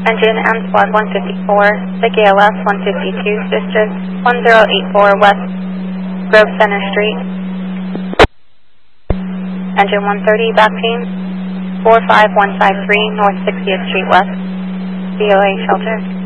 Engine M Squad 154, the GLS 152, District 1084 West Grove Center Street. Engine 130, back team 45153 North 60th Street West, BOA shelter.